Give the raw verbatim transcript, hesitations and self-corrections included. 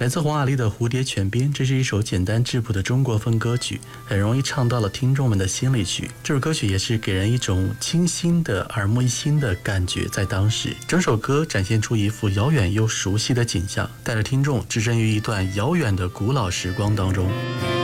来自黄雅莉的《蝴蝶泉边》，这是一首简单质朴的中国风歌曲，很容易唱到了听众们的心里去。这首歌曲也是给人一种清新的耳目一新的感觉，在当时整首歌展现出一幅遥远又熟悉的景象，带着听众置身于一段遥远的古老时光当中。